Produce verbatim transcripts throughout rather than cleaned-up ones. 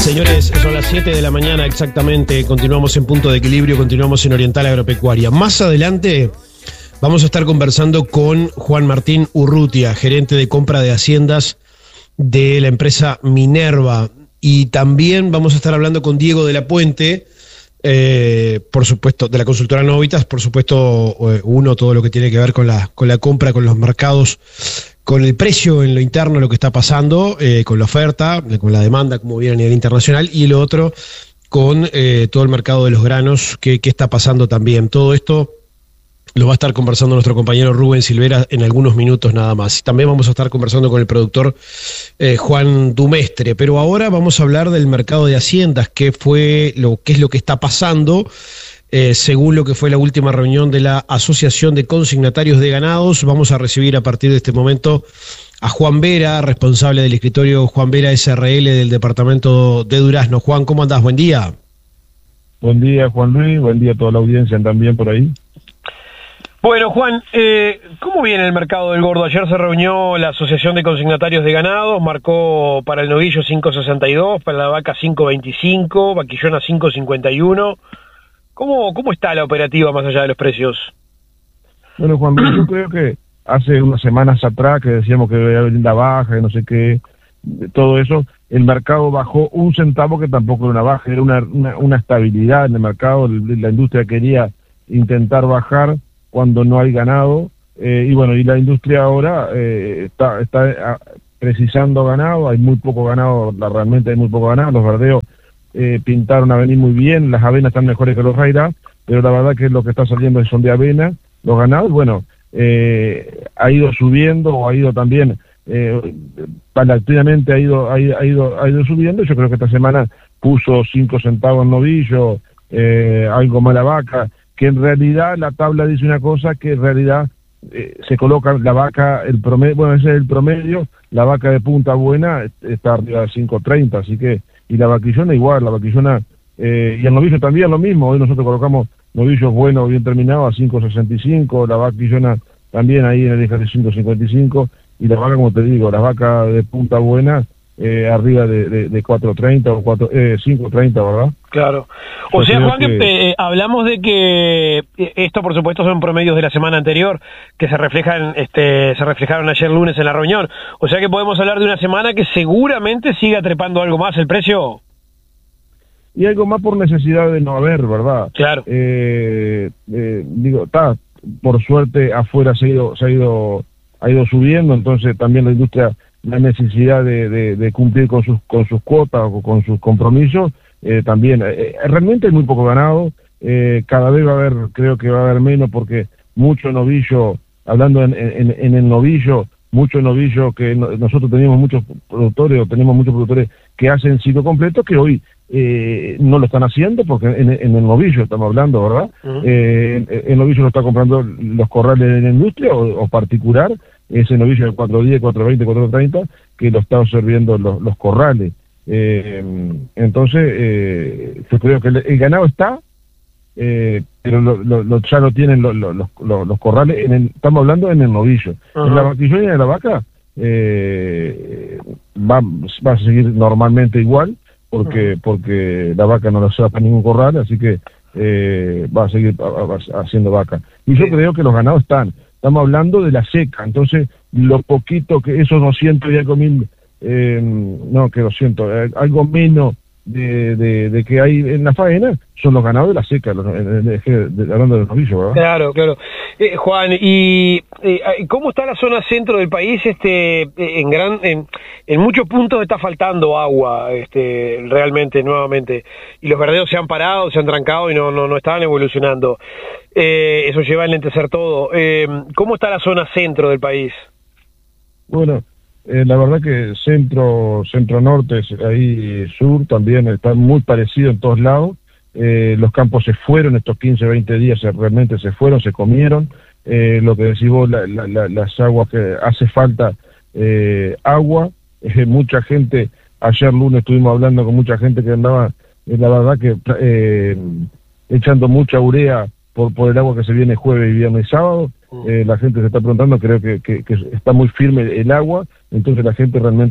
Señores, son las siete de la mañana exactamente, continuamos en Punto de Equilibrio, continuamos en Oriental Agropecuaria. Más adelante vamos a estar conversando con Juan Martín Urrutia, gerente de compra de haciendas de la empresa Minerva. Y también vamos a estar hablando con Diego de la Puente, eh, por supuesto, de la consultora Novitas, por supuesto, uno, todo lo que tiene que ver con la, con la compra, con los mercados, con el precio en lo interno, lo que está pasando, eh, con la oferta, con la demanda, como viene a nivel internacional, y lo otro, con eh, todo el mercado de los granos, que, que está pasando también. Todo esto lo va a estar conversando nuestro compañero Rubén Silvera en algunos minutos nada más. Y también vamos a estar conversando con el productor eh, Juan Dumestre. Pero ahora vamos a hablar del mercado de haciendas, qué fue lo, qué es lo que está pasando. Eh, según lo que fue la última reunión de la Asociación de Consignatarios de Ganados, vamos a recibir a partir de este momento a Juan Vera, responsable del escritorio Juan Vera S R L del departamento de Durazno. Juan, ¿cómo andás? Buen día. Buen día, Juan Luis. Buen día a toda la audiencia también por ahí. Bueno, Juan, eh, ¿cómo viene el mercado del gordo? Ayer se reunió la Asociación de Consignatarios de Ganados, marcó para el novillo cinco sesenta y dos, para la vaca cinco veinticinco, vaquillona cinco cincuenta y uno. ¿Cómo, ¿Cómo está la operativa más allá de los precios? Bueno, Juan, yo creo que hace unas semanas atrás que decíamos que había una baja, y no sé qué, todo eso, el mercado bajó un centavo, que tampoco era una baja, era una, una, una estabilidad en el mercado. La industria quería intentar bajar cuando no hay ganado, eh, y bueno, y la industria ahora eh, está, está precisando ganado, hay muy poco ganado, la, realmente hay muy poco ganado, los verdeos Eh, pintaron a venir muy bien, las avenas están mejores que los rairá, pero la verdad que lo que está saliendo son de avena, los ganados, bueno, eh, ha ido subiendo, o ha ido también, eh, paulatinamente ha ido, ha, ha, ido, ha ido subiendo. Yo creo que esta semana puso cinco centavos en novillo, eh, algo más la vaca, que en realidad la tabla dice una cosa, que en realidad eh, se coloca la vaca, el promedio, bueno, ese es el promedio, la vaca de punta buena está arriba de cinco treinta, así que, y la vaquillona igual, la vaquillona, eh, y el novillo también lo mismo. Hoy nosotros colocamos novillos buenos, bien terminados, a cinco sesenta y cinco, la vaquillona también ahí en el eje de cinco cincuenta y cinco, y la vaca, como te digo, la vaca de punta buena, eh, arriba de, de, de cuatro treinta o cuatro, eh, cinco treinta, ¿verdad? Claro. O Yo sea, Juan, que... que eh, hablamos de que eh, esto, por supuesto, son promedios de la semana anterior, que se reflejan, este, se reflejaron ayer lunes en la reunión. O sea que podemos hablar de una semana que seguramente siga trepando algo más el precio. Y algo más por necesidad de no haber, ¿verdad? Claro. Eh, eh, digo, está, por suerte afuera se ha ido, se ha ido, ha ido subiendo, entonces también la industria, la necesidad de, de, de cumplir con sus, con sus cuotas o con sus compromisos, eh, también. Eh, realmente hay muy poco ganado, eh, cada vez va a haber, creo que va a haber menos, porque mucho novillo, hablando en, en, en el novillo, mucho novillo que no, nosotros tenemos muchos productores, o tenemos muchos productores que hacen ciclo completo, que hoy eh, no lo están haciendo, porque en, en el novillo estamos hablando, ¿verdad? Uh-huh. eh, el, el novillo lo está comprando los corrales de la industria, o, o particular, ese novillo de cuatro diez, cuatro veinte, cuatro treinta, que lo están absorbiendo los, los corrales. Eh, entonces, eh, yo creo que el, el ganado está, eh, pero lo, lo, lo, ya lo tienen lo, lo, los, los corrales, en el, estamos hablando en el novillo. Uh-huh. En la vaquillona de la vaca eh, va, va a seguir normalmente igual, porque uh-huh. porque la vaca no lo se va para ningún corral, así que eh, va a seguir a, a, haciendo vaca. Y yo sí. creo que los ganados están, estamos hablando de la seca, entonces lo poquito que esos doscientos y algo mil, eh, no, que doscientos, eh, algo menos de, de, de que hay en la faena, son los ganados de la seca, los, de, de, de, hablando de los novillos, ¿verdad? Claro, claro. Eh, Juan, ¿y eh, cómo está la zona centro del país? Este, en gran, en, en muchos puntos está faltando agua, este, realmente, nuevamente, y los verdeos se han parado, se han trancado y no, no, no estaban evolucionando. Eh, eso lleva a enlentecer todo. Eh, ¿Cómo está la zona centro del país? Bueno, Eh, la verdad que centro, centro norte, ahí sur, también está muy parecido en todos lados. Eh, los campos se fueron estos quince, veinte días, se, realmente se fueron, se comieron. Eh, lo que decís vos, la, la, la, las aguas que hace falta, eh, agua. Eh, mucha gente, ayer lunes estuvimos hablando con mucha gente que andaba, eh, la verdad que eh, echando mucha urea por, por el agua que se viene jueves y viernes y sábado. Eh, la gente se está preguntando, creo que, que, que está muy firme el agua, entonces la gente realmente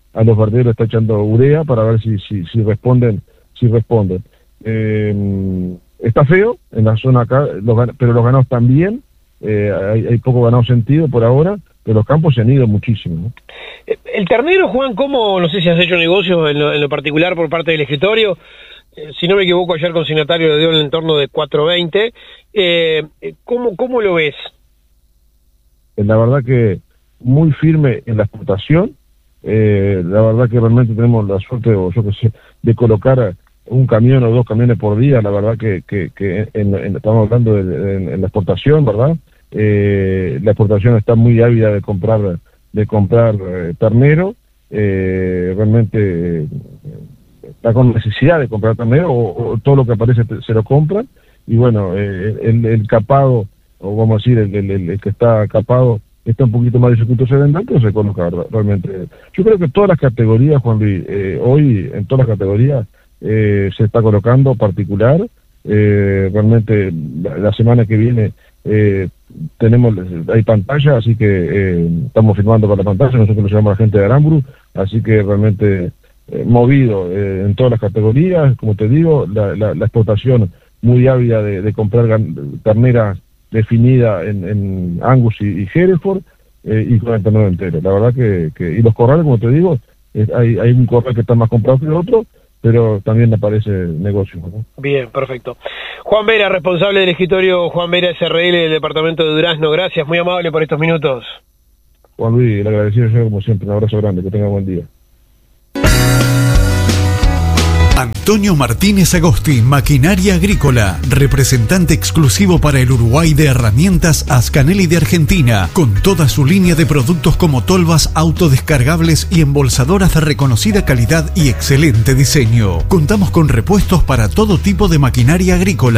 a los vertederos le está echando urea para ver si, si, si responden, si responden. Eh, está feo en la zona acá, los, pero los ganados también, eh, hay, hay poco ganado sentido por ahora, pero los campos se han ido muchísimo, ¿no? El ternero, Juan, ¿cómo, no sé si has hecho negocios en lo, en lo particular por parte del escritorio? Eh, si no me equivoco, ayer consignatario le dio en el entorno de cuatro veinte. Eh, ¿cómo, ¿Cómo lo ves? La verdad que muy firme en la exportación. Eh, la verdad que realmente tenemos la suerte, o yo que sé, de colocar un camión o dos camiones por día. La verdad que, que, que en, en, estamos hablando de, de, en, en la exportación, ¿verdad? Eh, la exportación está muy ávida de comprar de comprar eh, ternero. Eh, realmente eh, está con necesidad de comprar ternero, o, o todo lo que aparece se lo compran. Y bueno, eh, el, el capado, o vamos a decir, el, el, el que está capado, está un poquito más dificulto se venda, pero se coloca realmente. Yo creo que todas las categorías, Juan Luis, eh, hoy en todas las categorías eh, se está colocando particular. Eh, realmente la, la semana que viene eh, tenemos, hay pantalla, así que eh, estamos filmando para la pantalla, nosotros lo llamamos a la gente de Aramburu, así que realmente eh, movido eh, en todas las categorías, como te digo, la, la, la exportación muy ávida de, de comprar terneras definida en, en Angus y, y Hereford, eh, y con el ternero entero. La verdad que, que y los corrales, como te digo, es, hay, hay un corral que está más comprado que el otro, pero también aparece negocio, ¿no? Bien, perfecto. Juan Vera, responsable del escritorio Juan Vera S R L del departamento de Durazno, gracias, muy amable por estos minutos. Juan Luis, le agradecido yo como siempre, un abrazo grande, que tenga buen día. Antonio Martínez Agostí, Maquinaria Agrícola, representante exclusivo para el Uruguay de herramientas Ascanelli de Argentina, con toda su línea de productos como tolvas autodescargables y embolsadoras de reconocida calidad y excelente diseño. Contamos con repuestos para todo tipo de maquinaria agrícola.